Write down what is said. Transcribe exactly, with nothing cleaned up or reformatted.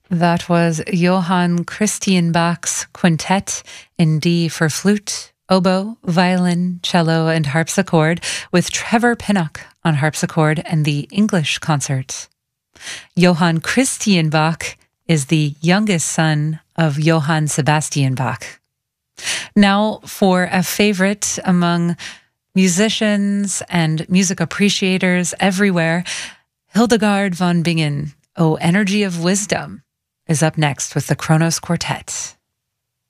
That was Johann Christian Bach's Quintet in D for flute, oboe, violin, cello, and harpsichord, with Trevor Pinnock on harpsichord and the English Concert. Johann Christian Bach is the youngest son of Johann Sebastian Bach. Now for a favorite among musicians and music appreciators everywhere, Hildegard von Bingen, O Energy of Wisdom, is up next with the Kronos Quartet.